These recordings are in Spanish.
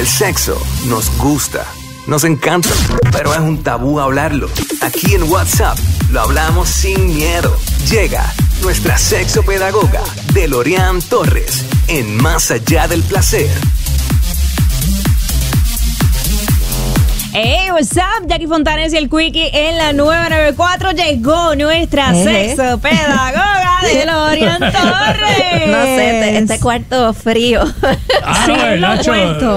El sexo nos gusta, nos encanta, pero es un tabú hablarlo. Aquí en WhatsApp lo hablamos sin miedo. Llega nuestra sexopedagoga Delorian Torres en Más Allá del Placer. Hey, what's up? Jackie Fontanes y el Quickie en la 994. Llegó nuestra sexopedagoga Delorian Torres. No sé, este cuarto frío. Sí, Nacho,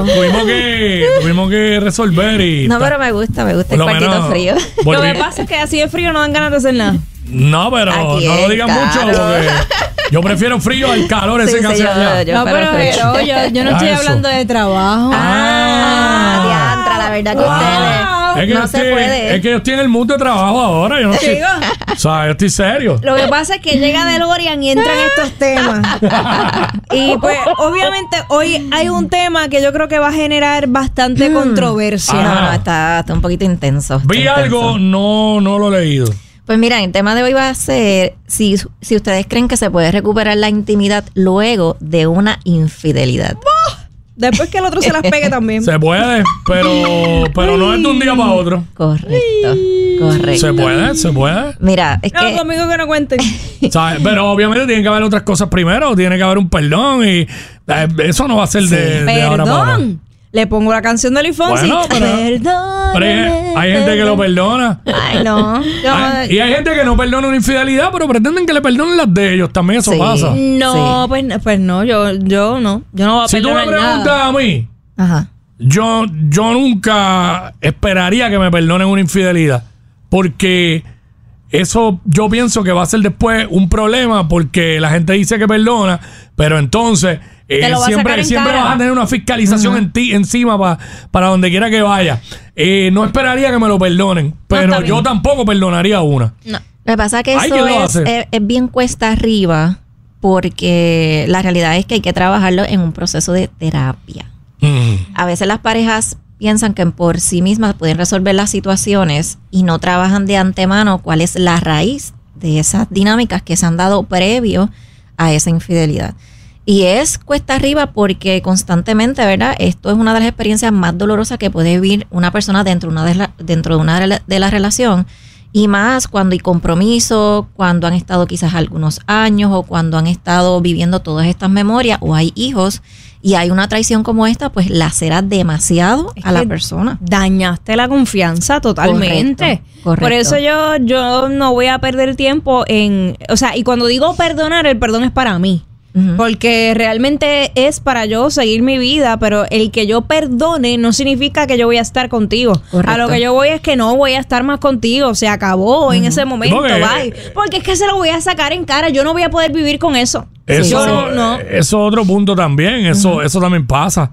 tuvimos que resolver y... No, pero me gusta el cuartito frío. Lo que pasa es que así de frío no dan ganas de hacer nada. No, pero aquí no lo digan mucho porque yo prefiero frío al calor ese que hace allá. Yo no estoy hablando de trabajo. Diantra, la verdad que ustedes no se puede. Es que ellos tienen el mood de trabajo ahora. Yo no sé. O sea, yo estoy serio. Lo que pasa es que llega DeLorean y entran estos temas. Y pues, obviamente, hoy hay un tema que yo creo que va a generar bastante controversia. No, está un poquito intenso. Vi algo, no lo he leído. Pues mira, el tema de hoy va a ser si ustedes creen que se puede recuperar la intimidad luego de una infidelidad. Después que el otro se las pegue también. Se puede, pero no es de un día para otro. Correcto. Se puede. Mira, es que... No, conmigo que no cuenten. ¿Sabes? Pero obviamente tienen que haber otras cosas primero. Tiene que haber un perdón y eso no va a ser de ahora para ahora. Le pongo la canción de Luis Fonsi. Bueno, pero hay gente que lo perdona. Ay, no. Y hay gente que no perdona una infidelidad, pero pretenden que le perdonen las de ellos. También eso pasa. No, pues no. Yo no voy a perdonar nada. Si tú me preguntas a mí, yo nunca esperaría que me perdonen una infidelidad. Porque eso yo pienso que va a ser después un problema porque la gente dice que perdona, pero entonces... siempre vas a tener una fiscalización en ti encima para donde quiera que vaya. No esperaría que me lo perdonen, pero yo tampoco perdonaría una. No. Lo que pasa es que eso es bien cuesta arriba porque la realidad es que hay que trabajarlo en un proceso de terapia. A veces las parejas piensan que por sí mismas pueden resolver las situaciones y no trabajan de antemano cuál es la raíz de esas dinámicas que se han dado previo a esa infidelidad. Y es cuesta arriba porque constantemente, ¿verdad? Esto es una de las experiencias más dolorosas que puede vivir una persona dentro de una de la relación. Y más cuando hay compromiso, cuando han estado quizás algunos años o cuando han estado viviendo todas estas memorias o hay hijos y hay una traición como esta, pues lacera demasiado a la persona. Dañaste la confianza totalmente. Correcto. Por eso yo no voy a perder tiempo en... O sea, y cuando digo perdonar, el perdón es para mí. Porque realmente es para yo seguir mi vida, pero el que yo perdone no significa que yo voy a estar contigo. Correcto. A lo que yo voy es que no voy a estar más contigo. Se acabó en ese momento, bye. Porque es que se lo voy a sacar en cara. Yo no voy a poder vivir con eso. Eso es otro punto también. Eso también pasa.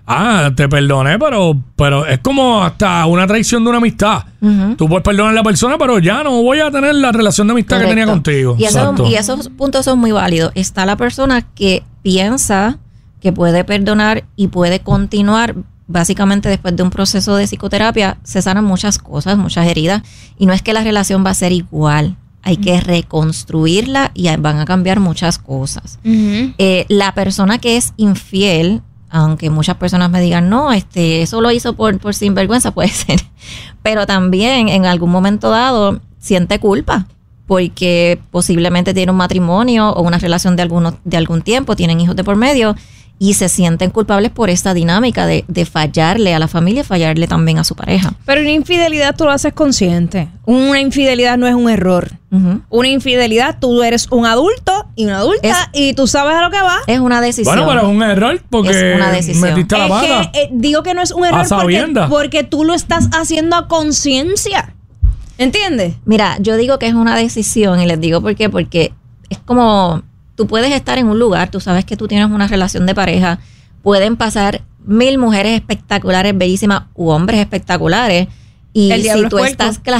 Te perdoné, pero es como hasta una traición de una amistad. Tú puedes perdonar a la persona, pero ya no voy a tener la relación de amistad que tenía contigo. Y esos puntos son muy válidos. Está la persona que piensa que puede perdonar y puede continuar. Básicamente, después de un proceso de psicoterapia, se sanan muchas cosas, muchas heridas. Y no es que la relación va a ser igual. Hay que reconstruirla y van a cambiar muchas cosas. La persona que es infiel, aunque muchas personas me digan, no, eso lo hizo por sinvergüenza, puede ser. Pero también en algún momento dado siente culpa porque posiblemente tiene un matrimonio o una relación de algún tiempo, tienen hijos de por medio y se sienten culpables por esta dinámica de fallarle a la familia y fallarle también a su pareja. Pero una infidelidad tú lo haces consciente. Una infidelidad no es un error. Una infidelidad, tú eres un adulto y una adulta y tú sabes a lo que va. Es una decisión. Bueno, pero es un error porque es una decisión. Metiste la pata. Digo que no es un error porque tú lo estás haciendo a conciencia. ¿Entiendes? Mira, yo digo que es una decisión y les digo por qué. Porque es como... Tú puedes estar en un lugar, tú sabes que tú tienes una relación de pareja, pueden pasar 1000 mujeres espectaculares, bellísimas, u hombres espectaculares. Y si tú estás claro,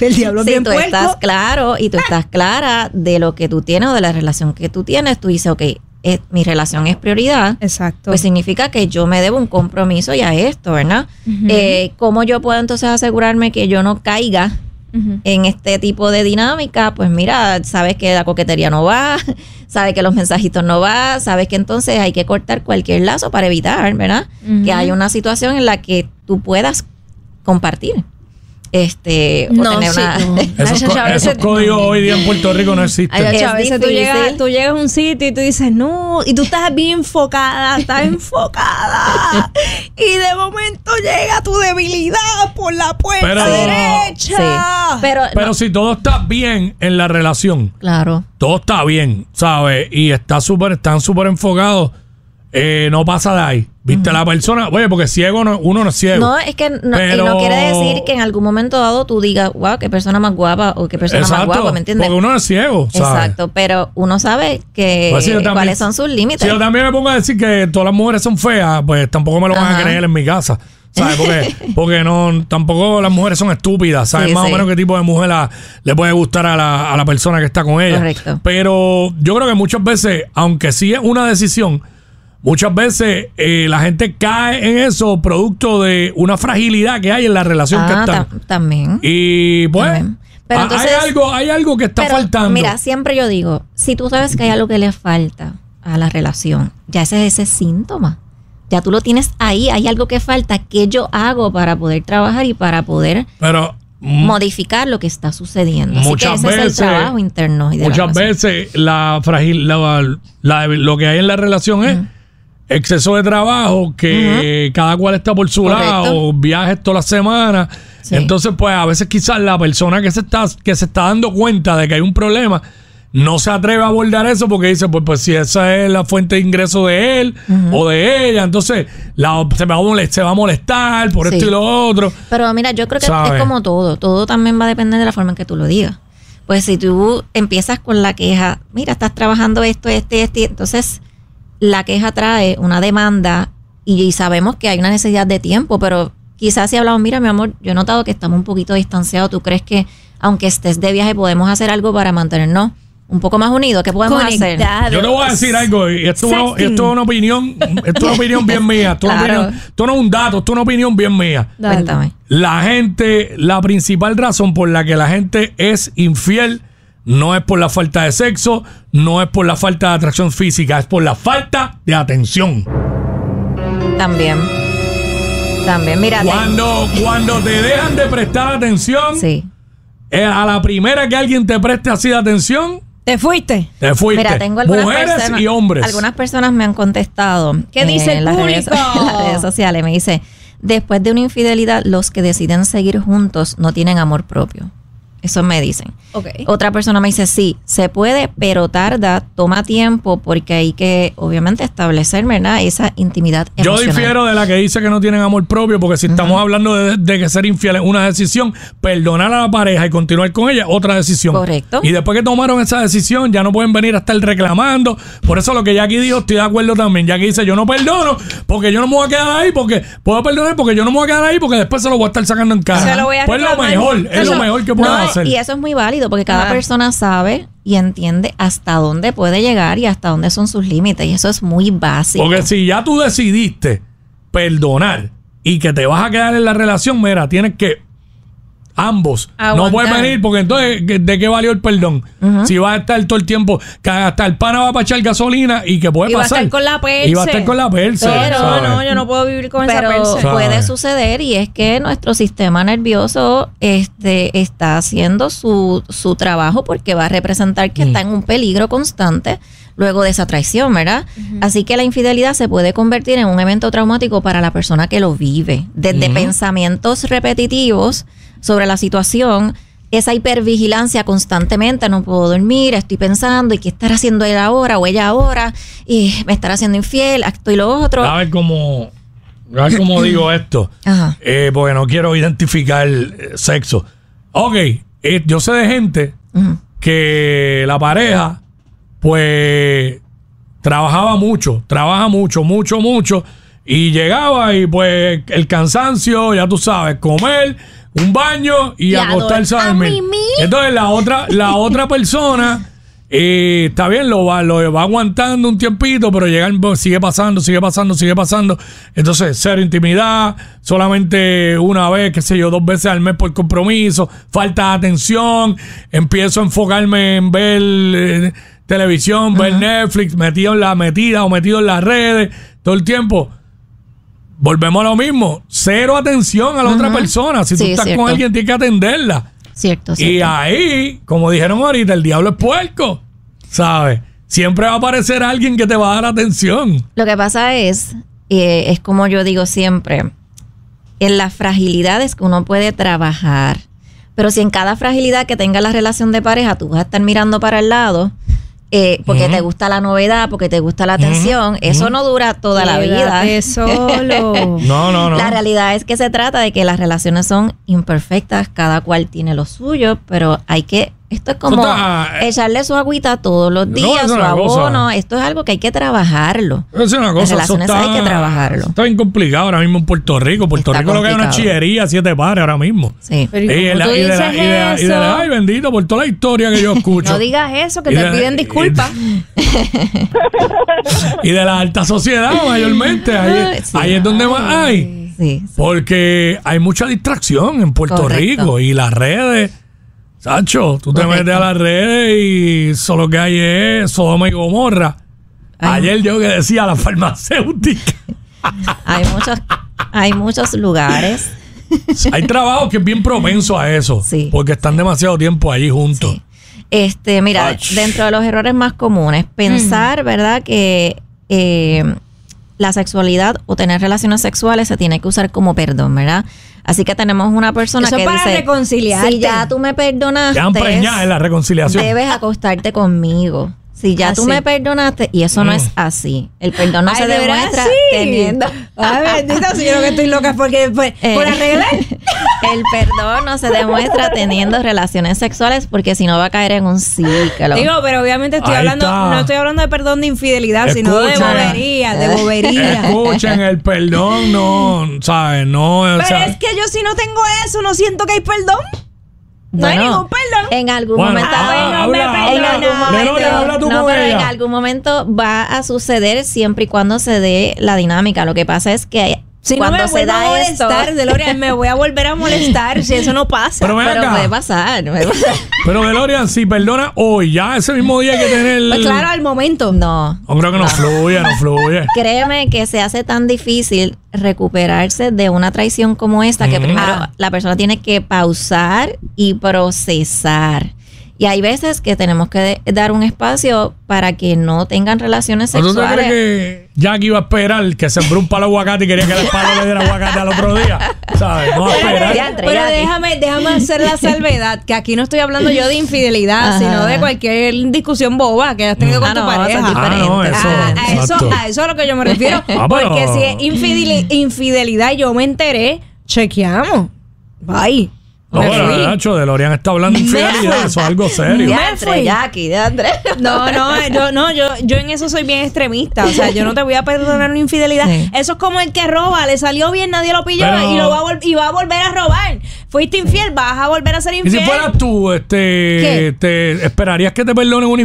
estás claro y tú estás clara de lo que tú tienes o de la relación que tú tienes, tú dices, ok, mi relación es prioridad. Exacto. Pues significa que yo me debo un compromiso y a esto, ¿verdad? ¿Cómo yo puedo entonces asegurarme que yo no caiga en este tipo de dinámica, pues mira, sabes que la coquetería no va, sabes que los mensajitos no va, sabes que entonces hay que cortar cualquier lazo para evitar, ¿verdad? Que haya una situación en la que tú puedas compartir. O tener esos códigos hoy día en Puerto Rico no existen. A veces tú llegas a un sitio y tú dices no, y tú estás bien enfocada, y de momento llega tu debilidad por la puerta derecha. Pero si todo está bien en la relación, claro, todo está bien, ¿sabes? Y están súper enfocados, no pasa de ahí. ¿Viste la persona? Oye, porque ciego uno no es ciego. No, es que no quiere decir que en algún momento dado tú digas, wow, qué persona más guapa o qué persona más guapa, ¿me entiendes? Porque uno es ciego, ¿sabes? Exacto, pero uno sabe que pues cuáles son sus límites. Si yo también me pongo a decir que todas las mujeres son feas, pues tampoco me lo van a creer en mi casa. ¿Sabes? Porque tampoco las mujeres son estúpidas. ¿Sabes? Más o menos qué tipo de mujer le puede gustar a la persona que está con ella. Correcto. Pero yo creo que muchas veces, aunque sí es una decisión, muchas veces la gente cae en eso producto de una fragilidad que hay en la relación que están. También. Y pues también. Pero entonces, hay algo que está faltando. Mira, siempre yo digo, si tú sabes que hay algo que le falta a la relación, ya ese es ese síntoma. Ya tú lo tienes ahí, hay algo que falta. ¿Qué yo hago para poder trabajar y para poder modificar lo que está sucediendo? Así que ese es el trabajo interno. Y de muchas veces lo que hay en la relación es exceso de trabajo, que cada cual está por su lado, viajes toda la semana. Sí. Entonces, pues a veces quizás la persona que se está dando cuenta de que hay un problema no se atreve a abordar eso porque dice, pues si esa es la fuente de ingreso de él o de ella, entonces se va a molestar por esto y lo otro. Pero mira, yo creo que es como todo también va a depender de la forma en que tú lo digas. Pues si tú empiezas con la queja, mira, estás trabajando esto, entonces la queja trae una demanda y sabemos que hay una necesidad de tiempo, pero quizás si hablamos, mira, mi amor, yo he notado que estamos un poquito distanciados, ¿tú crees que aunque estés de viaje podemos hacer algo para mantenernos un poco más unidos? ¿Qué podemos hacer? Yo te voy a decir algo, y esto es una opinión, bien mía. Esto no es un dato, esto es una opinión bien mía. Cuéntame. La principal razón por la que la gente es infiel no es por la falta de sexo, no es por la falta de atracción física, es por la falta de atención. También, mira. Cuando te dejan de prestar atención, a la primera que alguien te preste así de atención, Te fuiste. Mira, tengo algunas mujeres y hombres. Algunas personas me han contestado. ¿Qué dice el público? En las redes sociales. Me dice, después de una infidelidad, los que deciden seguir juntos no tienen amor propio. Eso me dicen. Okay. Otra persona me dice, sí, se puede, pero tarda, toma tiempo, porque hay que, obviamente, establecer, ¿verdad?, esa intimidad emocional. Yo difiero de la que dice que no tienen amor propio, porque si estamos hablando de que ser infiel es una decisión, perdonar a la pareja y continuar con ella, otra decisión. Correcto. Y después que tomaron esa decisión, ya no pueden venir a estar reclamando. Por eso lo que Jackie dijo, estoy de acuerdo también. Jackie dice, yo no perdono, porque yo no me voy a quedar ahí, porque puedo perdonar, porque yo no me voy a quedar ahí, porque después se lo voy a estar sacando en cara. Pues lo mejor, es lo mejor que puedo hacer. Y eso es muy válido, porque cada persona sabe y entiende hasta dónde puede llegar y hasta dónde son sus límites, y eso es muy básico. Porque si ya tú decidiste perdonar y que te vas a quedar en la relación, mira, tienes que ambos no pueden venir, porque entonces ¿de qué valió el perdón? Si vas a estar todo el tiempo, que hasta el pana va a echar gasolina y que puede pasar. Y va a estar con la perse. Y va a estar con la perse. Pero no, yo no puedo vivir con esa perse. Pero puede suceder, y es que nuestro sistema nervioso está haciendo su trabajo, porque va a representar que está en un peligro constante luego de esa traición, ¿verdad? Así que la infidelidad se puede convertir en un evento traumático para la persona que lo vive. Desde pensamientos repetitivos sobre la situación, esa hipervigilancia constantemente, no puedo dormir, estoy pensando, ¿y qué estará haciendo él ahora o ella ahora? Y me estará haciendo infiel, esto y lo otro. A ver cómo digo esto. Porque no quiero identificar sexo. Ok, yo sé de gente que la pareja pues trabaja mucho, y llegaba y pues el cansancio, ya tú sabes, comer, un baño y acostarse a dormir. Entonces la otra persona está bien, lo va aguantando un tiempito, pero sigue pasando. Entonces, cero intimidad, solamente una vez, 2 veces al mes por compromiso, falta de atención, empiezo a enfocarme en ver televisión, ver Netflix, metido en las redes, todo el tiempo. Volvemos a lo mismo, cero atención a la otra persona. Si tú estás con alguien, tienes que atenderla. Cierto. Y ahí, como dijeron ahorita, el diablo es puerco, ¿sabes? Siempre va a aparecer alguien que te va a dar atención. Lo que pasa es como yo digo siempre, en las fragilidades que uno puede trabajar, pero si en cada fragilidad que tenga la relación de pareja tú vas a estar mirando para el lado, porque te gusta la novedad, porque te gusta la atención, eso no dura toda la vida. Solo. No. La realidad es que se trata de que las relaciones son imperfectas, cada cual tiene lo suyo, pero esto es como echarle su agüita todos los días, su abono. Esto es algo que hay que trabajarlo. Es una cosa. Las relaciones hay que trabajarlo. Está bien complicado ahora mismo en Puerto Rico. Puerto Rico lo que hay una chillería, 7 pares ahora mismo. Sí. Y ay, bendito, por toda la historia que yo escucho. No digas eso, que te piden disculpas. Y de la alta sociedad, mayormente. Ahí es donde más hay. Sí. Porque hay mucha distracción en Puerto Rico. Y las redes... Sacho, tú te metes a las redes y solo que hay es Sodoma y Gomorra. Ayer yo que decía la farmacéutica. Hay muchos lugares. Hay trabajos que es bien propenso a eso. Sí. Porque están demasiado tiempo allí juntos. Sí. Mira, dentro de los errores más comunes, pensar, ¿verdad? Que la sexualidad o tener relaciones sexuales se tiene que usar como perdón, ¿verdad? Así que tenemos una persona que para dice, reconciliarte. si ya tú me perdonaste, ya preñada en la reconciliación. Debes acostarte conmigo. Si ya tú me perdonaste, y eso no es así. El perdón no se demuestra teniendo... Ay, bendita, si yo lo que estoy loca es porque por arreglar. El perdón no se demuestra teniendo relaciones sexuales, porque si no va a caer en un ciclo. Digo, pero obviamente no estoy hablando de perdón de infidelidad, sino de bobería, Escuchen, el perdón no, ¿sabes? No, pero es que yo si no tengo eso, no siento que hay perdón. No hay ningún perdón. En algún momento. En algún momento va a suceder siempre y cuando se dé la dinámica. Lo que pasa es que cuando no me se da a molestar, DeLorean, me voy a volver a molestar si eso no pasa. Pero puede pasar. Pero DeLorean, si perdona hoy, ya ese mismo día hay que tener... Pues claro, al momento. No. Hombre, que no fluye. Créeme que se hace tan difícil recuperarse de una traición como esta, que primero la persona tiene que pausar y procesar. Y hay veces que tenemos que dar un espacio para que no tengan relaciones sexuales. ¿Tú crees que Jackie iba a esperar que sembró un palo de aguacate y quería que el palo le diera aguacate al otro día? ¿Sabes? No va a esperar. Pero déjame hacer la salvedad, que aquí no estoy hablando yo de infidelidad, sino de cualquier discusión boba que hayas tenido con tu pareja. A eso es a lo que yo me refiero. Porque si es infidelidad y yo me enteré, chequeamos. Bye. No, bueno, Nacho, DeLorean está hablando de infidelidad, eso es algo serio. Yo en eso soy bien extremista. O sea, yo no te voy a perdonar una infidelidad. Sí. Eso es como el que roba, le salió bien, nadie lo pilló y va a volver a robar. Fuiste infiel, vas a volver a ser infiel. Y si fueras tú, ¿te esperarías que te perdonen una